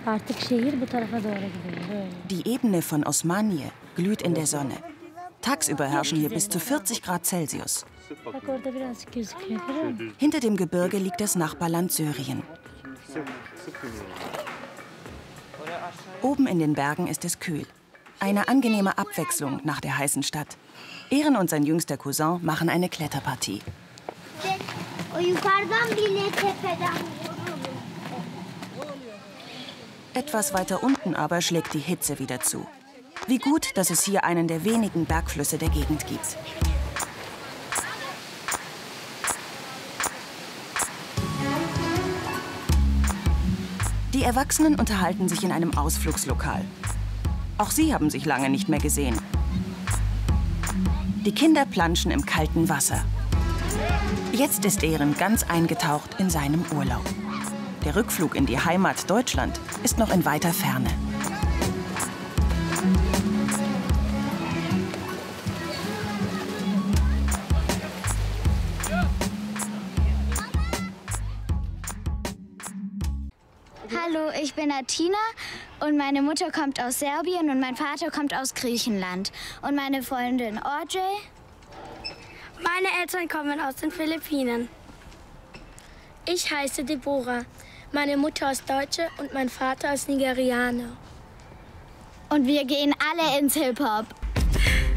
Die Ebene von Osmaniye glüht in der Sonne. Tagsüber herrschen hier bis zu 40 Grad Celsius. Hinter dem Gebirge liegt das Nachbarland Syrien. Oben in den Bergen ist es kühl. Eine angenehme Abwechslung nach der heißen Stadt. Eren und sein jüngster Cousin machen eine Kletterpartie. Etwas weiter unten aber schlägt die Hitze wieder zu. Wie gut, dass es hier einen der wenigen Bergflüsse der Gegend gibt. Die Erwachsenen unterhalten sich in einem Ausflugslokal. Auch sie haben sich lange nicht mehr gesehen. Die Kinder planschen im kalten Wasser. Jetzt ist Eren ganz eingetaucht in seinem Urlaub. Der Rückflug in die Heimat Deutschland ist noch in weiter Ferne. Hallo, ich bin Atina und meine Mutter kommt aus Serbien und mein Vater kommt aus Griechenland. Und meine Freundin Audrey? Meine Eltern kommen aus den Philippinen. Ich heiße Deborah. Meine Mutter ist Deutsche und mein Vater ist Nigerianer. Und wir gehen alle ins Hip-Hop.